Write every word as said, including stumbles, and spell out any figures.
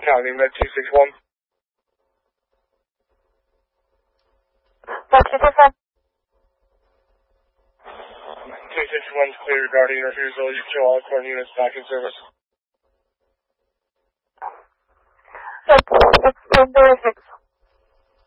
County Med two six one. Med two six one. two six one is clear regarding refusal to show all core units back in service. So, it's ten thirty-six.